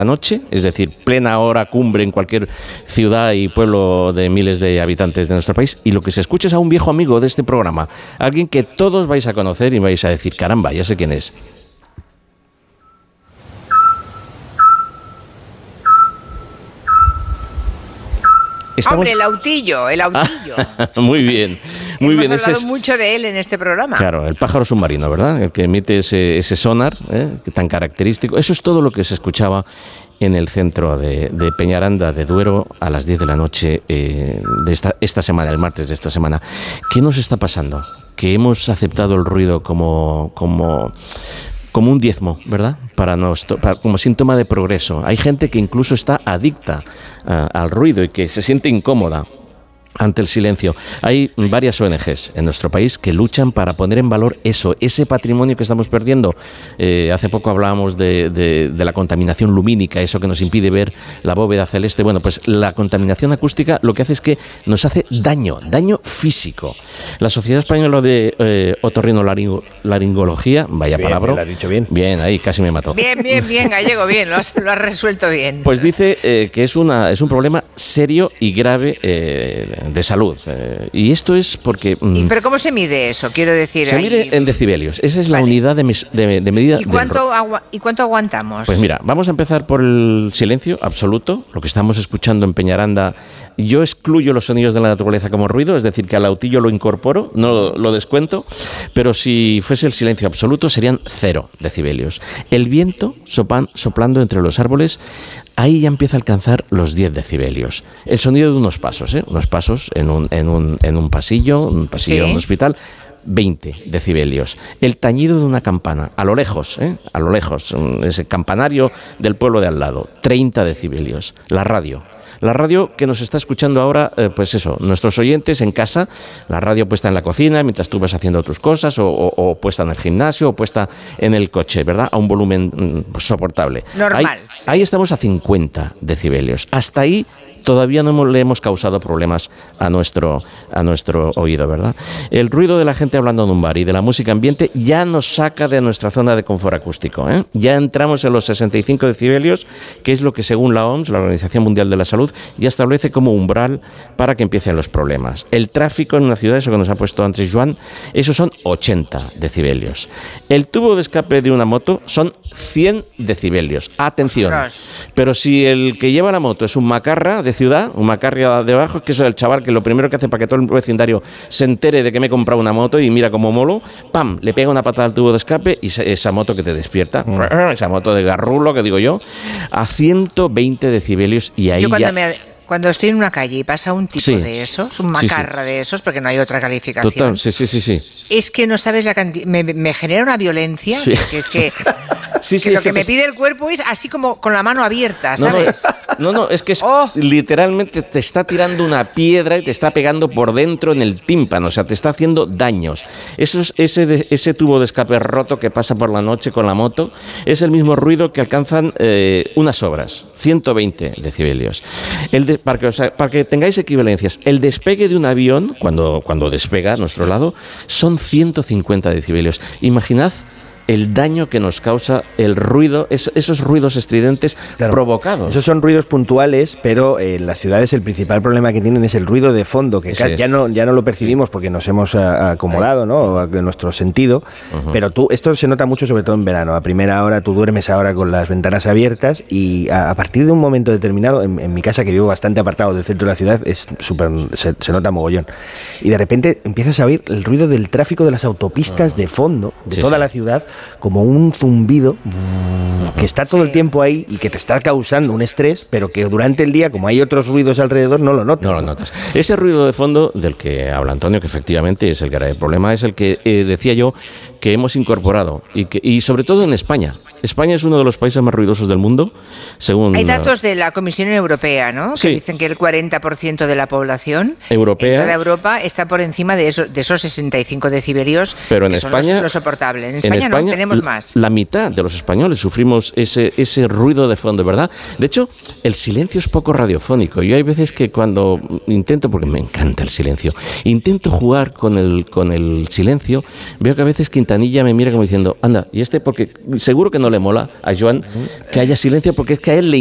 noche, es decir, plena hora cumbre en cualquier ciudad y pueblo de miles de habitantes de nuestro país, y lo que se escucha es a un viejo amigo de este programa, alguien que todos vais a conocer y vais a decir, caramba, ya sé quién es. Hombre, el autillo. Muy bien, muy bien. Hemos hablado mucho de él en este programa. Claro, el pájaro submarino, ¿verdad? El que emite ese sonar tan característico. Eso es todo lo que se escuchaba en el centro de Peñaranda de Duero a las 10 de la noche de esta semana, el martes de esta semana. ¿Qué nos está pasando? Que hemos aceptado el ruido como un diezmo, ¿verdad? Como síntoma de progreso. Hay gente que incluso está adicta al ruido y que se siente incómoda ante el silencio. Hay varias ONGs en nuestro país que luchan para poner en valor ese patrimonio que estamos perdiendo. Hace poco hablábamos de la contaminación lumínica, eso que nos impide ver la bóveda celeste. Bueno, pues la contaminación acústica lo que hace es que nos hace daño físico. La Sociedad Española de Otorrinolaringología, vaya bien, palabra. Lo has dicho bien. Bien, ahí casi me mató. Bien, gallego, bien, lo has resuelto bien. Pues dice que es un problema serio y grave de salud. Y esto es porque... ¿Pero cómo se mide eso? Quiero decir... Se mide en decibelios. Esa es la unidad de medida. ¿Y cuánto aguantamos? Pues mira, vamos a empezar por el silencio absoluto, lo que estamos escuchando en Peñaranda. Yo excluyo los sonidos de la naturaleza como ruido, es decir, que al autillo lo incorporo, no lo descuento, pero si fuese el silencio absoluto serían 0 decibelios. El viento soplando entre los árboles, ahí ya empieza a alcanzar los 10 decibelios. El sonido de unos pasos en un pasillo, ¿sí? De un hospital, 20 decibelios. El tañido de una campana, a lo lejos, ese campanario del pueblo de al lado, 30 decibelios. La radio que nos está escuchando ahora, pues eso, nuestros oyentes en casa, la radio puesta en la cocina mientras tú vas haciendo tus cosas, o puesta en el gimnasio, o puesta en el coche, ¿verdad? A un volumen soportable. Normal. Ahí estamos a 50 decibelios. Hasta ahí todavía no le hemos causado problemas a nuestro oído, ¿verdad? El ruido de la gente hablando en un bar y de la música ambiente ya nos saca de nuestra zona de confort acústico, ¿eh? Ya entramos en los 65 decibelios, que es lo que según la OMS, la Organización Mundial de la Salud, ya establece como umbral para que empiecen los problemas. El tráfico en una ciudad, eso que nos ha puesto antes Joan, esos son 80 decibelios. El tubo de escape de una moto son 100 decibelios. Atención. Pero si el que lleva la moto es un macarra de ciudad, un macarra de abajo, que eso es el chaval que lo primero que hace para que todo el vecindario se entere de que me he comprado una moto y mira cómo molo, ¡pam!, le pega una patada al tubo de escape y esa moto que te despierta, esa moto de garrulo que digo yo, a 120 decibelios y ahí Cuando estoy en una calle y pasa un tipo de esos, un macarra de esos, porque no hay otra calificación. Total, sí. Es que no sabes la cantidad. Me genera una violencia, porque es que... lo que me pide el cuerpo es así como con la mano abierta, ¿sabes? No, es que literalmente te está tirando una piedra y te está pegando por dentro en el tímpano, o sea, te está haciendo daños. Ese tubo de escape roto que pasa por la noche con la moto es el mismo ruido que alcanzan unas obras, 120 decibelios. Para que tengáis equivalencias, el despegue de un avión, cuando despega a nuestro lado, son 150 decibelios. Imaginad el daño que nos causa el ruido, esos ruidos estridentes provocados. Esos son ruidos puntuales, pero en las ciudades el principal problema que tienen es el ruido de fondo, que ya no lo percibimos porque nos hemos acomodado, ¿no?, a nuestro sentido, pero esto se nota mucho sobre todo en verano. A primera hora tú duermes ahora con las ventanas abiertas y a partir de un momento determinado, en mi casa, que vivo bastante apartado del centro de la ciudad, se nota mogollón. Y de repente empiezas a oír el ruido del tráfico de las autopistas de fondo, de toda la ciudad, como un zumbido que está todo el tiempo ahí y que te está causando un estrés, pero que durante el día, como hay otros ruidos alrededor, no lo notas. No lo notas. Ese ruido de fondo del que habla Antonio, que efectivamente es el grave problema, es el que decía yo que hemos incorporado y sobre todo en España. España es uno de los países más ruidosos del mundo, según... Hay datos de la Comisión Europea, ¿no?, que dicen que el 40% de la población europea, en toda Europa está por encima de esos 65 decibelios, pero en que España, son lo soportable. En España no, tenemos más. La mitad de los españoles sufrimos ese ruido de fondo, ¿verdad? De hecho, el silencio es poco radiofónico. Yo hay veces que cuando intento, porque me encanta el silencio, intento jugar con el silencio, veo que a veces Quintanilla me mira como diciendo, anda, y porque seguro que no le mola a Joan que haya silencio porque es que a él le